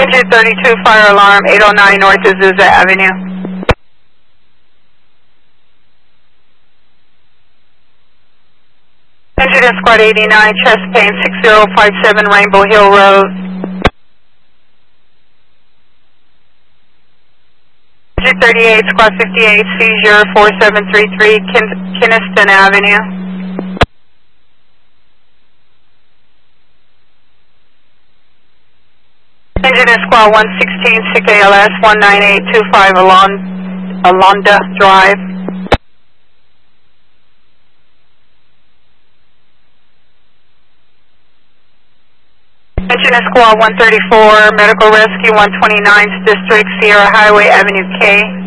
Engine 32, fire alarm, 809 North Azusa Avenue. Engine Squad 89, chest pain, 6057 Rainbow Hill Road. Engine 38, Squad 58, seizure, 4733 Kinnison Avenue. Engine Squad 116, SIC ALS 19825 Alonda Drive. Engine Squad 134, Medical Rescue 129th District, Sierra Highway Avenue K.